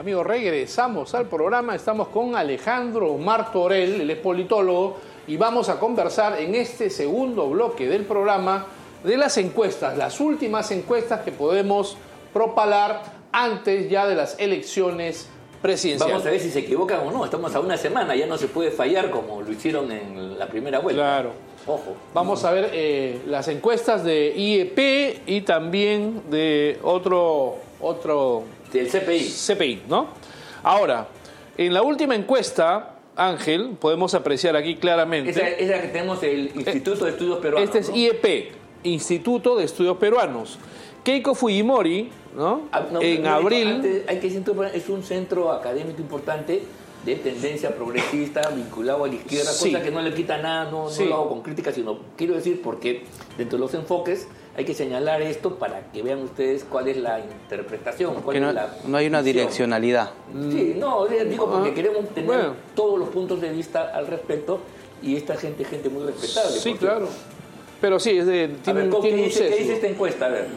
Amigos, regresamos al programa. Estamos con Alejandro Martorell, él es politólogo, y vamos a conversar en este segundo bloque del programa de las encuestas, las últimas encuestas que podemos propalar antes ya de las elecciones presidenciales. Vamos a ver si se equivocan o no. Estamos a una semana, ya no se puede fallar como lo hicieron en la primera vuelta. Claro. Ojo. Vamos a ver las encuestas de IEP y también de otro Del CPI. CPI, ¿no? Ahora, en la última encuesta, Ángel, podemos apreciar aquí claramente. Esa es la que tenemos el Instituto de Estudios Peruanos. Este es, ¿no? IEP, Instituto de Estudios Peruanos. Keiko Fujimori, ¿no? En abril. Antes, hay que decir, es un centro académico importante de tendencia progresista, vinculado a la izquierda, sí. Cosa que no le quita nada, no lo hago con crítica, sino quiero decir porque dentro de los enfoques hay que señalar esto para que vean ustedes cuál es la interpretación, cuál no, es la no hay una visión. Direccionalidad. Sí, no, digo porque queremos tener todos los puntos de vista al respecto y esta gente es gente muy respetable. Sí, claro. Pero sí, ¿Qué dice esta encuesta? A ver.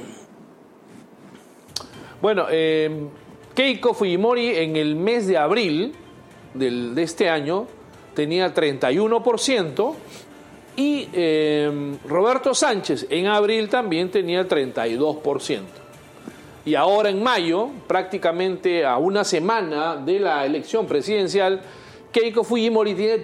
Bueno, Keiko Fujimori en el mes de abril de este año tenía 31%. Y Roberto Sánchez en abril también tenía 32%. Y ahora en mayo, prácticamente a una semana de la elección presidencial, Keiko Fujimori tiene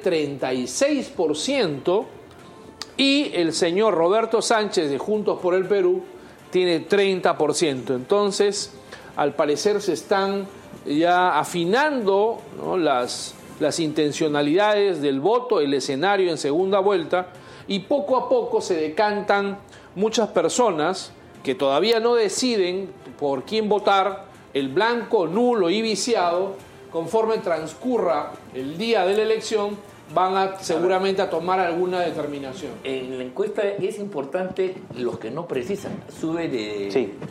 36% y el señor Roberto Sánchez de Juntos por el Perú tiene 30%. Entonces, al parecer se están ya afinando, ¿no?, las intencionalidades del voto, el escenario en segunda vuelta, y poco a poco se decantan muchas personas que todavía no deciden por quién votar, el blanco, nulo y viciado. Conforme transcurra el día de la elección, van seguramente a tomar alguna determinación. En la encuesta es importante los que no precisan. Sube de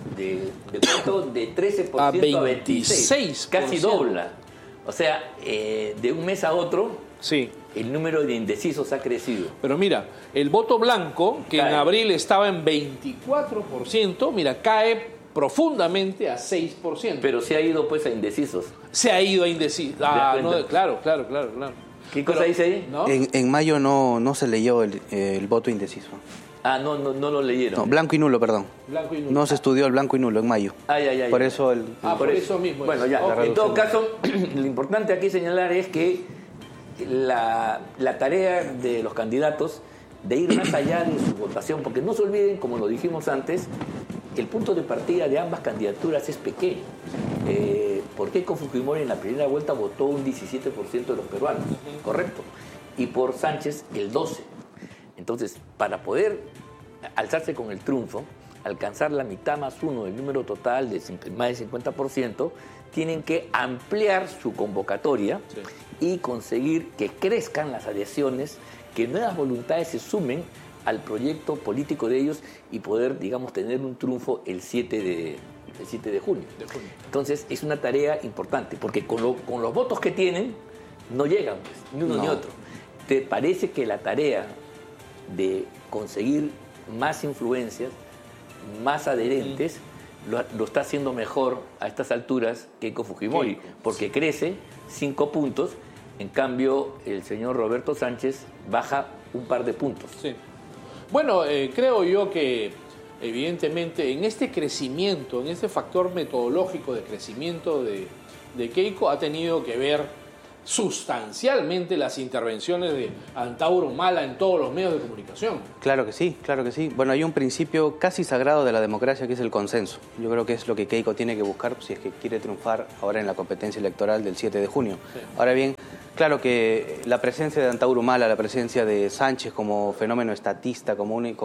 13% a 26%. Casi dobla. O sea, de un mes a otro, sí, el número de indecisos ha crecido. Pero mira, el voto blanco, que en abril estaba en 24%, mira, cae profundamente a 6%. Pero se ha ido pues a indecisos. Se ha ido a indecisos. Claro. ¿Qué cosa dice ahí? ¿No? En mayo no se leyó el voto indeciso. Ah, no lo leyeron. No, blanco y nulo, perdón. Blanco y nulo. No se estudió el blanco y nulo en mayo. Por eso por eso mismo. Bueno, ya. Okay. En todo caso, lo importante aquí señalar es que la tarea de los candidatos de ir más allá de su votación, porque no se olviden, como lo dijimos antes, que el punto de partida de ambas candidaturas es pequeño. Por Keiko Fujimori en la primera vuelta votó un 17% de los peruanos, correcto, y por Sánchez el 12%. Entonces, para poder alzarse con el triunfo, alcanzar la mitad más uno del número total de más del 50%, tienen que ampliar su convocatoria y conseguir que crezcan las adhesiones, que nuevas voluntades se sumen al proyecto político de ellos y poder, digamos, tener un triunfo el 7 de junio. Entonces, es una tarea importante, porque con los votos que tienen, no llegan, pues, ni uno ni otro. ¿Te parece que la tarea de conseguir más influencias, más adherentes, lo está haciendo mejor a estas alturas Keiko Fujimori? Porque crece 5 puntos, en cambio el señor Roberto Sánchez baja un par de puntos. Sí. Bueno, creo yo que evidentemente en este crecimiento, en este factor metodológico de crecimiento de Keiko ha tenido que ver sustancialmente las intervenciones de Antauro Humala en todos los medios de comunicación. Claro que sí, claro que sí. Bueno, hay un principio casi sagrado de la democracia que es el consenso. Yo creo que es lo que Keiko tiene que buscar si es que quiere triunfar ahora en la competencia electoral del 7 de junio. Sí. Ahora bien, claro que la presencia de Antauro Humala, la presencia de Sánchez como fenómeno estatista, como un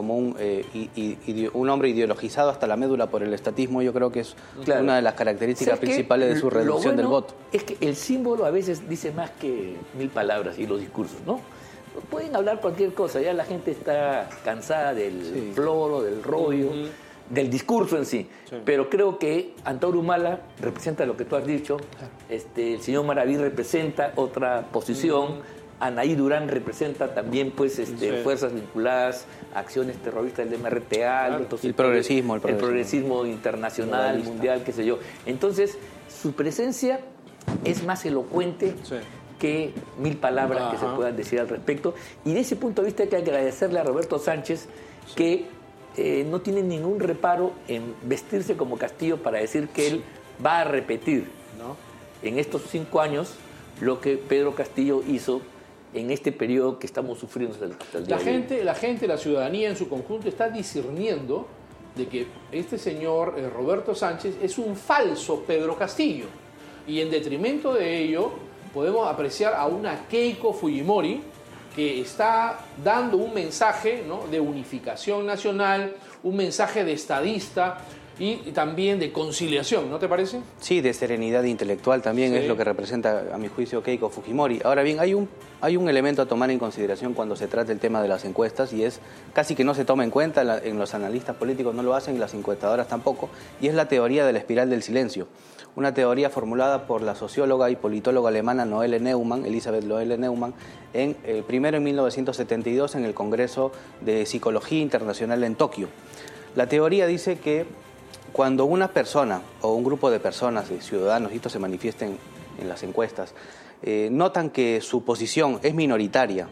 hombre ideologizado hasta la médula por el estatismo, yo creo que es una de las características principales de su reducción del voto. Es que el símbolo a veces dice más que 1000 palabras y los discursos, ¿no? Pueden hablar cualquier cosa, ya la gente está cansada del floro, del rollo, del discurso en sí. Pero creo que Antauro Humala representa lo que tú has dicho, el señor Maraví representa otra posición, Anaí Durán representa también pues fuerzas vinculadas a acciones terroristas del MRTA, el progresismo internacional, mundial, qué sé yo. Entonces, su presencia es más elocuente que 1000 palabras que se puedan decir al respecto. Y de ese punto de vista hay que agradecerle a Roberto Sánchez que no tiene ningún reparo en vestirse como Castillo para decir que él va a repetir, ¿no?, en estos 5 años lo que Pedro Castillo hizo en este periodo que estamos sufriendo hasta el día de hoy. La gente, la ciudadanía en su conjunto está discerniendo de que este señor Roberto Sánchez es un falso Pedro Castillo. Y en detrimento de ello podemos apreciar a una Keiko Fujimori que está dando un mensaje, ¿no?, de unificación nacional, un mensaje de estadista y también de conciliación, ¿no te parece? Sí, de serenidad intelectual también es lo que representa, a mi juicio, Keiko Fujimori. Ahora bien, hay un elemento a tomar en consideración cuando se trata el tema de las encuestas y es casi que no se toma en cuenta, en los analistas políticos no lo hacen y las encuestadoras tampoco, y es la teoría de la espiral del silencio. Una teoría formulada por la socióloga y politóloga alemana Elisabeth Noelle Neumann, primero en 1972 en el Congreso de Psicología Internacional en Tokio. La teoría dice que cuando una persona o un grupo de personas, de ciudadanos, y esto se manifiesta en las encuestas, notan que su posición es minoritaria,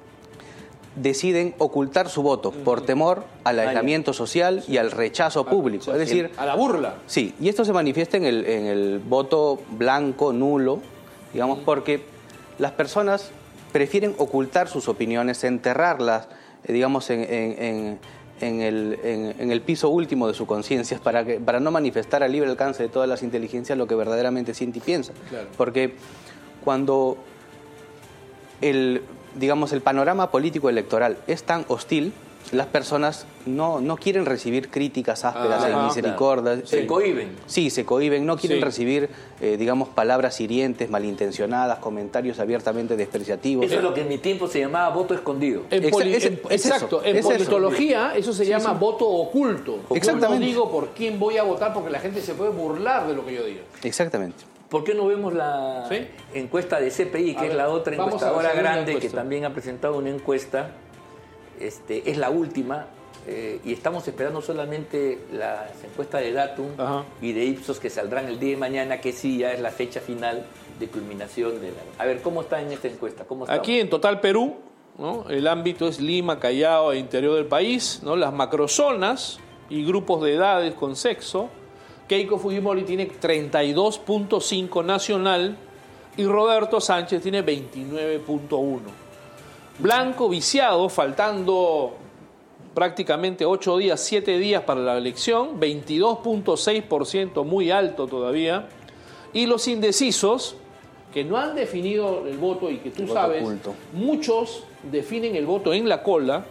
deciden ocultar su voto por temor al aislamiento social y al rechazo público. O sea, es decir, a la burla. Sí, y esto se manifiesta en el voto blanco, nulo, digamos, porque las personas prefieren ocultar sus opiniones, enterrarlas, digamos, en el piso último de su conciencia para no manifestar al libre alcance de todas las inteligencias lo que verdaderamente siente y piensa. Claro. Porque cuando el panorama político electoral es tan hostil, las personas no quieren recibir críticas ásperas y misericordias. Se cohíben. Sí, se cohíben, no quieren recibir, palabras hirientes, malintencionadas, comentarios abiertamente despreciativos. Eso es lo que en mi tiempo se llamaba voto escondido. Exacto, en politología eso se llama voto oculto. Exactamente. Yo no digo por quién voy a votar porque la gente se puede burlar de lo que yo diga. Exactamente. ¿Por qué no vemos la encuesta de CPI, que es la otra encuestadora grande que también ha presentado una encuesta? Es la última y estamos esperando solamente las encuestas de Datum y de Ipsos que saldrán el día de mañana, que sí ya es la fecha final de culminación de la... A ver, ¿cómo está en esta encuesta? ¿Cómo estamos? Aquí en Total Perú, ¿no?, el ámbito es Lima, Callao e interior del país, ¿no?, las macrozonas y grupos de edades con sexo. Keiko Fujimori tiene 32.5 nacional y Roberto Sánchez tiene 29.1. Blanco viciado, faltando prácticamente 7 días para la elección, 22.6%, muy alto todavía. Y los indecisos, que no han definido el voto y que tú sabes, muchos definen el voto en la cola,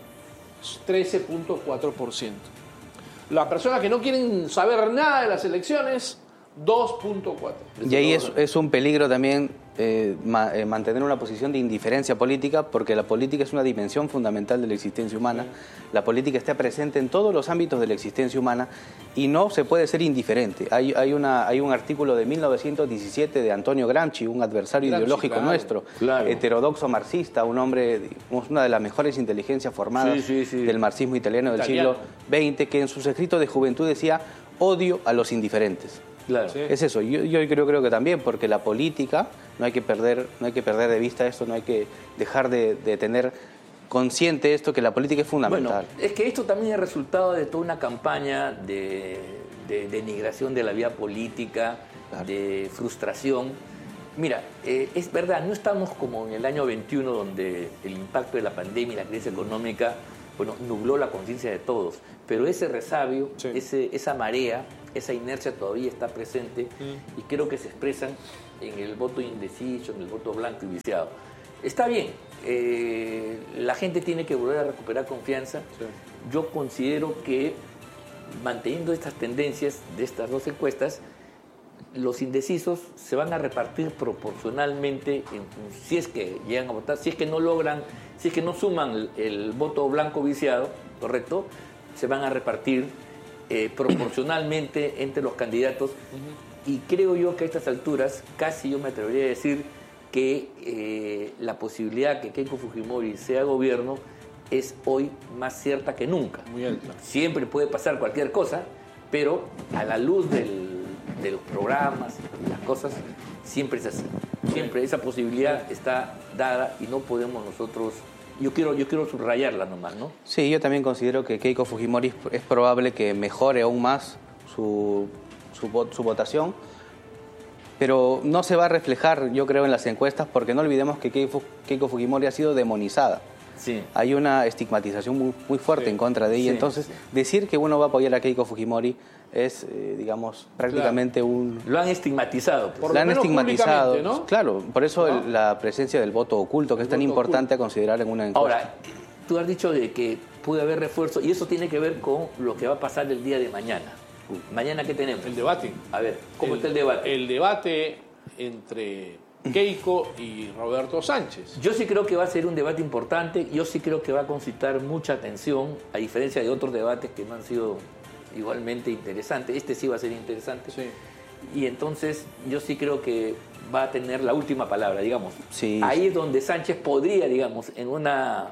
13.4%. Las personas que no quieren saber nada de las elecciones, 2.4. Y ahí es un peligro también mantener una posición de indiferencia política, porque la política es una dimensión fundamental de la existencia humana. La política está presente en todos los ámbitos de la existencia humana y no se puede ser indiferente. Hay un artículo de 1917 de Antonio Gramsci, un adversario ideológico nuestro, heterodoxo marxista, un hombre, una de las mejores inteligencias formadas del marxismo italiano del siglo XX, que en sus escritos de juventud decía: odio a los indiferentes. Claro. Es eso, yo creo que también, porque la política, no hay que perder de vista esto, no hay que dejar de tener consciente esto, que la política es fundamental. Bueno, es que esto también es resultado de toda una campaña de denigración de la vida política, de frustración. Mira, es verdad, no estamos como en el año 21, donde el impacto de la pandemia y la crisis económica, nubló la conciencia de todos, pero ese resabio, esa marea, esa inercia todavía está presente y creo que se expresan en el voto indeciso, en el voto blanco y viciado. Está bien, la gente tiene que volver a recuperar confianza. Yo considero que manteniendo estas tendencias de estas dos encuestas, los indecisos se van a repartir proporcionalmente, si es que llegan a votar, si es que no logran, si es que no suman el voto blanco viciado, ¿correcto? Se van a repartir proporcionalmente entre los candidatos y creo yo que a estas alturas casi yo me atrevería a decir que la posibilidad que Keiko Fujimori sea gobierno es hoy más cierta que nunca. Muy alta. Siempre puede pasar cualquier cosa, pero a la luz de los programas, las cosas, siempre es así. Siempre esa posibilidad está dada y no podemos nosotros... Yo quiero subrayarla nomás, ¿no? Sí, yo también considero que Keiko Fujimori es probable que mejore aún más su votación, pero no se va a reflejar, yo creo, en las encuestas, porque no olvidemos que Keiko Fujimori ha sido demonizada. Sí. Hay una estigmatización muy fuerte en contra de ella. Sí, Entonces, sí. decir que uno va a apoyar a Keiko Fujimori es, digamos, prácticamente Lo han estigmatizado. Pues. Por la lo han menos estigmatizado. públicamente, ¿no? Claro, por eso ¿No? la presencia del voto oculto, que es tan voto importante a considerar en una encuesta. Ahora, tú has dicho de que puede haber refuerzo y eso tiene que ver con lo que va a pasar el día de mañana. ¿Mañana qué tenemos? El debate. A ver, ¿cómo está el debate? El debate entre Keiko y Roberto Sánchez. Yo sí creo que va a ser un debate importante, yo sí creo que va a concitar mucha atención, a diferencia de otros debates que no han sido igualmente interesantes. Este sí va a ser interesante. Sí. Y entonces yo sí creo que va a tener la última palabra, digamos. Sí, Ahí es donde Sánchez podría, digamos, en una,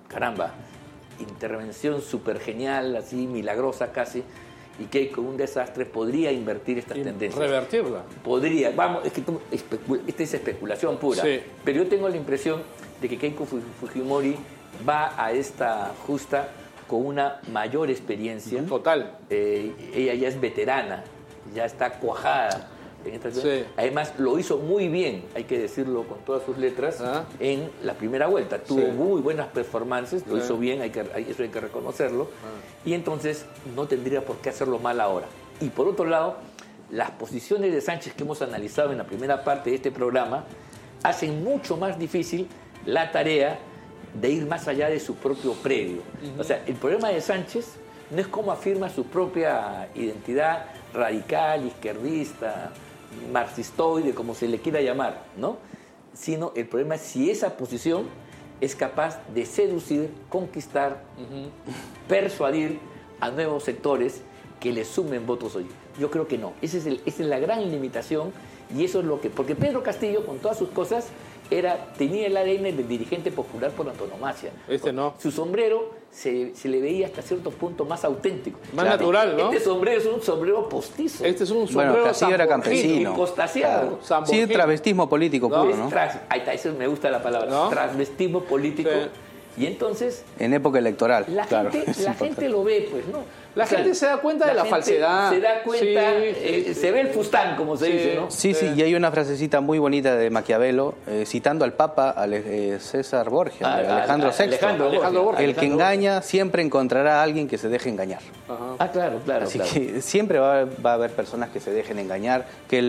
intervención súper genial, así milagrosa casi, y que con un desastre podría invertir estas tendencias. Revertirla. Podría, vamos, es que esta es especulación pura, Sí. pero yo tengo la impresión de que Keiko Fujimori va a esta justa con una mayor experiencia. Total. Ella ya es veterana, ya está cuajada en esta situación. Sí. Además, lo hizo muy bien, hay que decirlo con todas sus letras, Ah. en la primera vuelta. Tuvo Sí. muy buenas performances, lo Sí. hizo bien, eso hay que reconocerlo. Y entonces no tendría por qué hacerlo mal ahora. Y por otro lado, las posiciones de Sánchez que hemos analizado en la primera parte de este programa hacen mucho más difícil la tarea de ir más allá de su propio predio. O sea, el problema de Sánchez no es cómo afirma su propia identidad radical, izquierdista, marxistoide, como se le quiera llamar, ¿no? Sino el problema es si esa posición es capaz de seducir, conquistar, persuadir a nuevos sectores que le sumen votos hoy. Yo creo que no. Esa es la gran limitación y eso es lo que... Porque Pedro Castillo, con todas sus cosas, tenía el ADN del dirigente popular por antonomasia. Este no. Su sombrero se le veía hasta cierto punto más auténtico. Más natural, ¿no? Este sombrero es un sombrero postizo. Este es un Bueno, sombrero Castillo era zamborghini. campesino. Impostaciado. Zamborghini. Sí, travestismo político No, puro, ¿no? Ahí está, eso me gusta la palabra. ¿No? Transvestismo político. Sí. Y entonces En época electoral, la claro. gente, es la importante. gente lo ve, pues, ¿no? La gente se da cuenta de la gente falsedad. Se da cuenta, Sí. se ve el fustán, como se Sí. dice, ¿no? Sí, y hay una frasecita muy bonita de Maquiavelo, citando al Papa César Borgia, Alejandro VI. Alejandro Borgia. El que engaña siempre encontrará a alguien que se deje engañar. Ah, claro. Así claro. que siempre va a haber personas que se dejen engañar,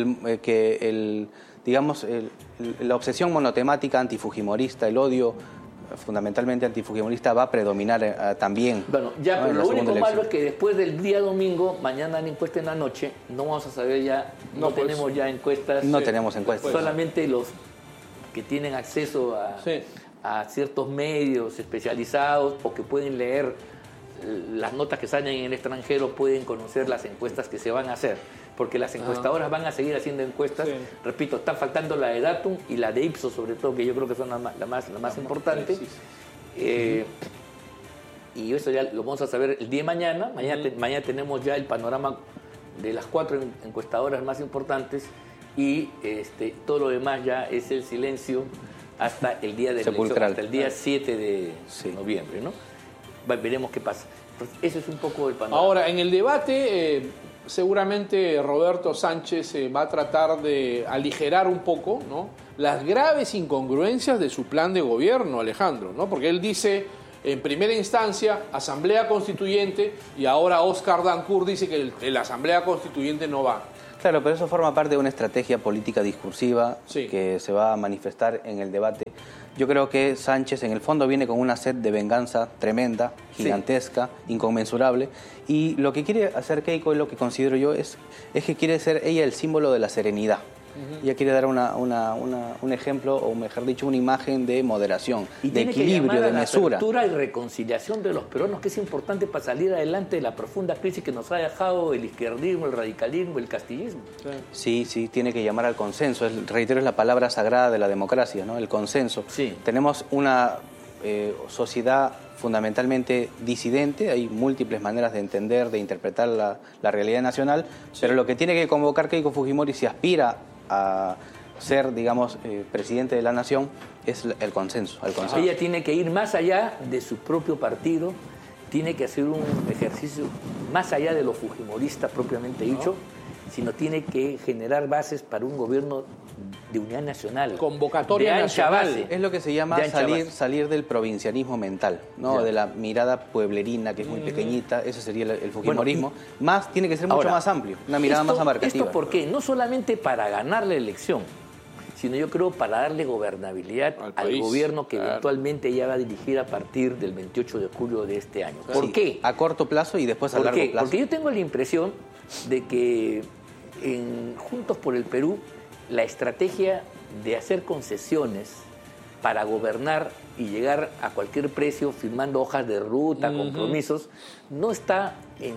la obsesión monotemática antifujimorista, el odio fundamentalmente antifujimorista va a predominar también. Bueno, ya, ¿no? pero en la lo segunda único malo elección. es que después del día domingo, mañana la encuesta en la noche, no vamos a saber ya, no pues, tenemos ya encuestas. No tenemos encuestas. Solamente los que tienen acceso Sí. a ciertos medios especializados o que pueden leer las notas que salen en el extranjero pueden conocer las encuestas que se van a hacer. Porque las encuestadoras van a seguir haciendo encuestas. Sí. Repito, está faltando la de Datum y la de Ipsos, sobre todo, que yo creo que son la más importante. Y eso ya lo vamos a saber el día de mañana. Mañana tenemos ya el panorama de las 4 encuestadoras más importantes y todo lo demás ya es el silencio hasta el día de la elección, Sepulcral. hasta el día 7 de Sí. noviembre, ¿no? Veremos qué pasa. Entonces, eso es un poco el panorama. Ahora, en el debate, seguramente Roberto Sánchez va a tratar de aligerar un poco, ¿no?, las graves incongruencias de su plan de gobierno, Alejandro, ¿no? Porque él dice, en primera instancia, Asamblea Constituyente, y ahora Oscar Dancourt dice que la Asamblea Constituyente no va. Claro, pero eso forma parte de una estrategia política discursiva Sí. que se va a manifestar en el debate. Yo creo que Sánchez en el fondo viene con una sed de venganza tremenda, gigantesca, inconmensurable, y lo que quiere hacer Keiko, y lo que considero yo, es que quiere ser ella el símbolo de la serenidad. Ella quiere dar un ejemplo, o mejor dicho, una imagen de moderación, Y de tiene que equilibrio, llamar a de la mesura. apertura y reconciliación de los peruanos, que es importante para salir adelante de la profunda crisis que nos ha dejado el izquierdismo, el radicalismo, el castillismo. Sí, tiene que llamar al consenso. Reitero, es la palabra sagrada de la democracia, ¿no? El consenso. Sí. Tenemos una sociedad fundamentalmente disidente, hay múltiples maneras de entender, de interpretar la realidad nacional, pero lo que tiene que convocar Keiko Fujimori si aspira a ser, digamos, presidente de la nación es el consenso. Ella tiene que ir más allá de su propio partido, tiene que hacer un ejercicio más allá de lo fujimorista propiamente dicho, sino tiene que generar bases para un gobierno de unidad nacional. Convocatoria de ancha nacional. base. Es lo que se llama salir del provincianismo mental, ¿no? De la mirada pueblerina, que es muy pequeñita, eso sería el fujimorismo. Tiene que ser mucho más amplio, una mirada más abarcativa. ¿Esto por qué? No solamente para ganar la elección, sino yo creo para darle gobernabilidad al gobierno que eventualmente ella va a dirigir a partir del 28 de julio de este año. ¿Por qué? A corto plazo y después a largo plazo. Porque yo tengo la impresión de que en Juntos por el Perú la estrategia de hacer concesiones para gobernar y llegar a cualquier precio firmando hojas de ruta, compromisos, no está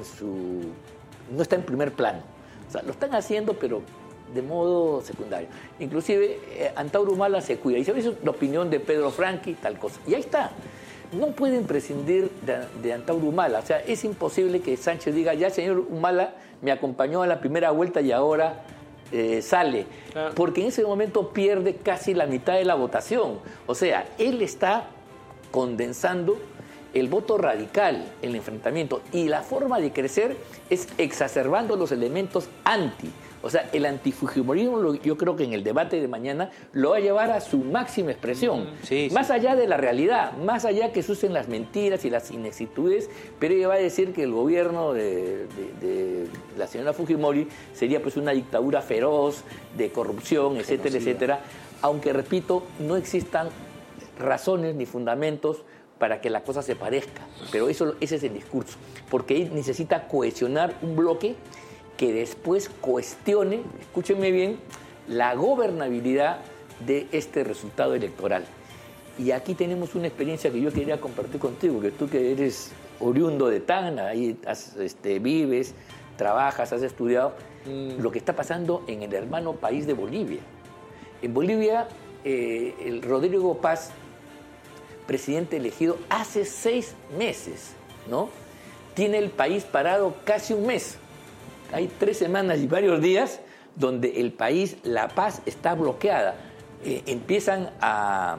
en primer plano. O sea, lo están haciendo, pero de modo secundario. Inclusive Antauro Humala se cuida. Y se ve la opinión de Pedro Franqui, tal cosa. Y ahí está. No pueden prescindir de Antauro Humala. O sea, es imposible que Sánchez diga, ya señor Humala me acompañó a la primera vuelta y ahora sale. Porque en ese momento pierde casi la mitad de la votación. O sea, él está condensando el voto radical, el enfrentamiento. Y la forma de crecer es exacerbando los elementos anti. O sea, el antifujimorismo, yo creo que en el debate de mañana lo va a llevar a su máxima expresión. Más allá de la realidad, más allá que se usen las mentiras y las inexactitudes, pero ella va a decir que el gobierno de la señora Fujimori sería pues una dictadura feroz, de corrupción, etcétera, etcétera. Aunque, repito, no existan razones ni fundamentos para que la cosa se parezca. Pero ese es el discurso. Porque él necesita cohesionar un bloque que después cuestione, escúchenme bien, la gobernabilidad de este resultado electoral. Y aquí tenemos una experiencia que yo quería compartir contigo, que tú que eres oriundo de Tacna, ahí vives, trabajas, has estudiado, lo que está pasando en el hermano país de Bolivia. En Bolivia, el Rodrigo Paz, presidente elegido hace 6 meses, ¿no? Tiene el país parado casi un mes. Hay 3 semanas y varios días donde el país, La Paz, está bloqueada. Empiezan a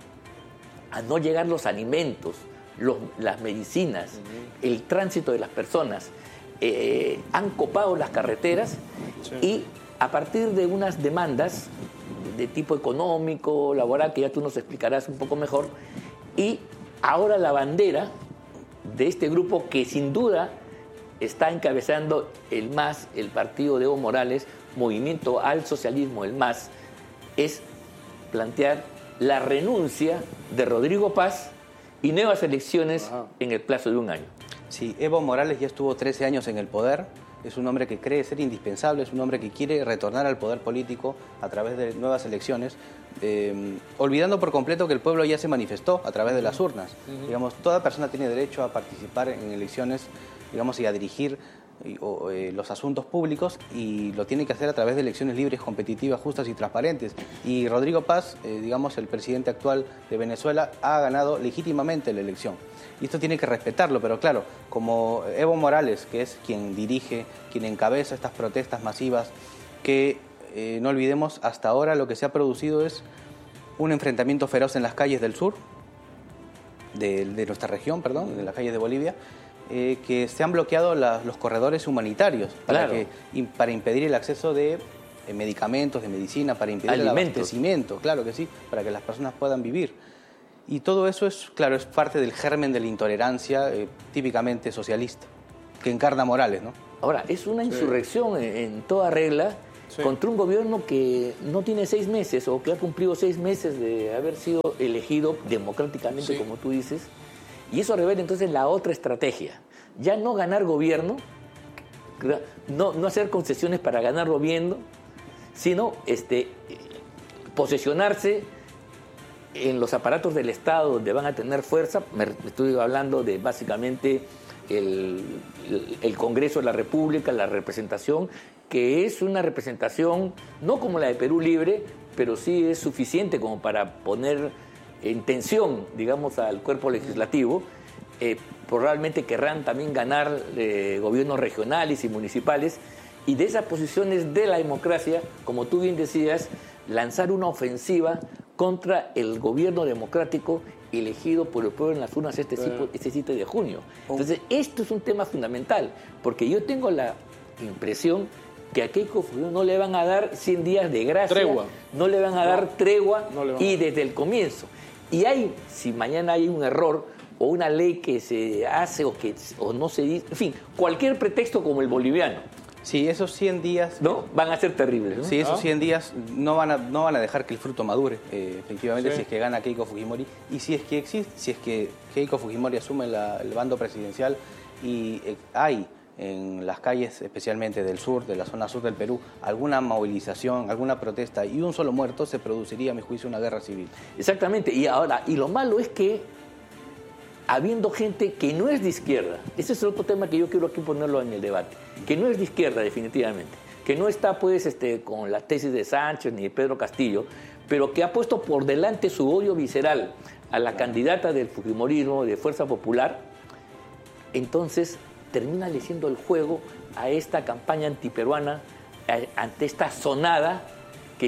no llegar los alimentos, las medicinas, el tránsito de las personas. Han copado las carreteras y a partir de unas demandas de tipo económico, laboral, que ya tú nos explicarás un poco mejor, y ahora la bandera de este grupo que sin duda está encabezando el MAS, el partido de Evo Morales, Movimiento al Socialismo, el MAS, es plantear la renuncia de Rodrigo Paz y nuevas elecciones en el plazo de un año. Sí, Evo Morales ya estuvo 13 años en el poder, es un hombre que cree ser indispensable, es un hombre que quiere retornar al poder político a través de nuevas elecciones, olvidando por completo que el pueblo ya se manifestó a través de las urnas. Digamos, toda persona tiene derecho a participar en elecciones, digamos, y a dirigir los asuntos públicos, y lo tiene que hacer a través de elecciones libres, competitivas, justas y transparentes. Y Rodrigo Paz, digamos, el presidente actual de Venezuela, ha ganado legítimamente la elección. Y esto tiene que respetarlo, pero claro, como Evo Morales, que es quien dirige, quien encabeza estas protestas masivas, que no olvidemos, hasta ahora lo que se ha producido es un enfrentamiento feroz en las calles del sur, de nuestra región, perdón, en las calles de Bolivia, que se han bloqueado los corredores humanitarios para impedir el acceso de medicamentos, de medicina, para impedir el abastecimiento, claro que sí, para que las personas puedan vivir. Y todo eso es parte del germen de la intolerancia típicamente socialista, que encarna Morales, ¿no? Ahora, es una insurrección en toda regla contra un gobierno que no tiene 6 meses o que ha cumplido 6 meses de haber sido elegido democráticamente, como tú dices. Y eso revela entonces la otra estrategia. Ya no ganar gobierno, no hacer concesiones para ganar gobierno, sino posesionarse en los aparatos del Estado donde van a tener fuerza. Me estoy hablando de básicamente el Congreso de la República, la representación, que es una representación no como la de Perú Libre, pero sí es suficiente como para poner en tensión, digamos, al cuerpo legislativo, probablemente querrán también ganar gobiernos regionales y municipales, y de esas posiciones de la democracia, como tú bien decías, lanzar una ofensiva contra el gobierno democrático elegido por el pueblo en las urnas este 7 de junio. Entonces, esto es un tema fundamental, porque yo tengo la impresión que a Keiko Fujimori no le van a dar 100 días de gracia, Tregua. no le van a dar tregua, y a dar. desde el comienzo. Y si mañana hay un error o una ley que se hace o no se dice, en fin, cualquier pretexto como el boliviano, Sí, esos 100 días... ¿no? Van a ser terribles, ¿no? Sí, esos 100 días no van a dejar que el fruto madure, efectivamente, si es que gana Keiko Fujimori. Y si es que Keiko Fujimori asume el bando presidencial y hay en las calles, especialmente del sur, de la zona sur del Perú, alguna movilización, alguna protesta y un solo muerto, se produciría, a mi juicio, una guerra civil. Exactamente. Y lo malo es que, habiendo gente que no es de izquierda, ese es otro tema que yo quiero aquí ponerlo en el debate, que no es de izquierda definitivamente, que no está pues con la tesis de Sánchez ni de Pedro Castillo, pero que ha puesto por delante su odio visceral a la candidata del fujimorismo, de Fuerza Popular, entonces termina leyendo el juego a esta campaña antiperuana, ante esta sonada que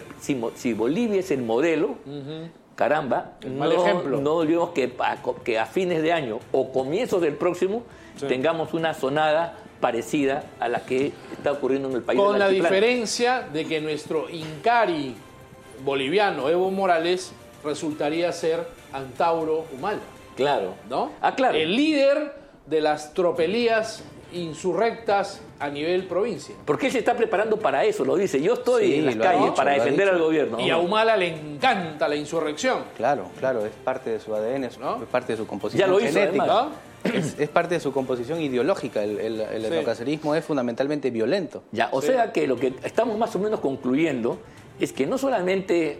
si Bolivia es el modelo, caramba, no olvidemos que a fines de año o comienzos del próximo tengamos una sonada parecida a la que está ocurriendo en el país. Con la diferencia de que nuestro Incari boliviano, Evo Morales, resultaría ser Antauro Humala. Claro. ¿No? Claro. El líder de las tropelías insurrectas a nivel provincia. Porque él se está preparando para eso, lo dice. Yo estoy en las calles para defender al gobierno. Y a Humala le encanta la insurrección. Claro, es parte de su ADN, es parte de su composición ya lo hizo, genética. Además, es parte de su composición ideológica. El etnocacerismo es fundamentalmente violento. O sea que lo que estamos más o menos concluyendo es que no solamente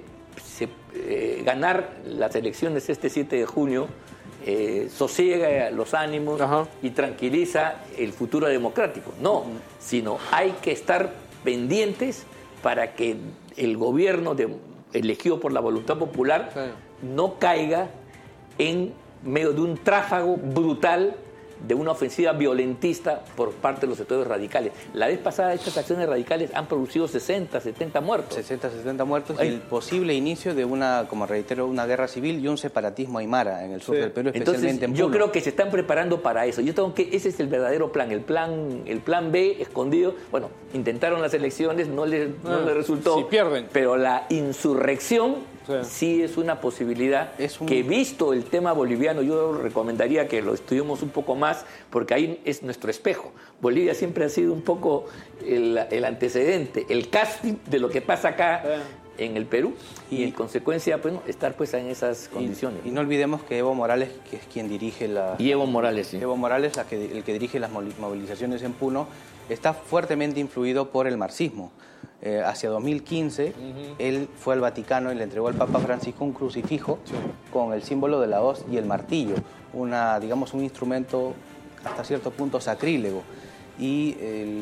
ganar las elecciones este 7 de junio sosiega los ánimos y tranquiliza el futuro democrático. No, sino hay que estar pendientes para que el gobierno elegido por la voluntad popular no caiga en medio de un tráfago brutal, de una ofensiva violentista por parte de los sectores radicales. La vez pasada estas acciones radicales han producido 60, 70 muertos. 60, 70 muertos y el posible inicio de una, como reitero, una guerra civil y un separatismo aymara en el sur del Perú, especialmente en Puno. Yo creo que se están preparando para eso. Ese es el verdadero plan, el plan B escondido. Bueno, intentaron las elecciones, no le resultó. Si pierden. Pero la insurrección sí es una posibilidad que, visto el tema boliviano, yo recomendaría que lo estudiemos un poco más, porque ahí es nuestro espejo. Bolivia siempre ha sido un poco el antecedente, el casting de lo que pasa acá en el Perú, y en consecuencia estar pues en esas condiciones. Y no olvidemos que Evo Morales, que es quien dirige Evo Morales, sí. Evo Morales, el que dirige las movilizaciones en Puno, está fuertemente influido por el marxismo. Hacia 2015, él fue al Vaticano y le entregó al Papa Francisco un crucifijo con el símbolo de la hoz y el martillo, un instrumento hasta cierto punto sacrílego. Y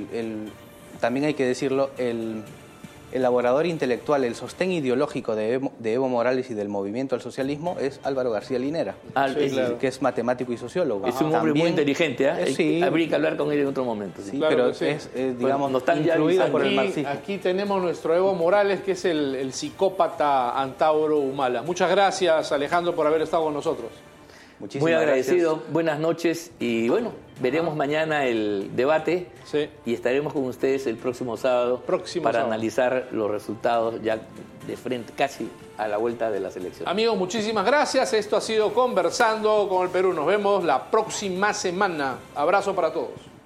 también hay que decirlo, el elaborador intelectual, el sostén ideológico de Evo Morales y del movimiento al socialismo es Álvaro García Linera, que es matemático y sociólogo. Es un hombre muy inteligente, habría que hablar con él en otro momento. Sí, claro, pero es, digamos, no están influido por el marxismo. Aquí tenemos nuestro Evo Morales, que es el psicópata Antauro Humala. Muchas gracias, Alejandro, por haber estado con nosotros. Muy agradecido, gracias. Buenas noches y veremos mañana el debate y estaremos con ustedes el próximo sábado para analizar los resultados ya de frente, casi a la vuelta de las elecciones. Amigos, muchísimas gracias. Esto ha sido Conversando con el Perú. Nos vemos la próxima semana. Abrazo para todos.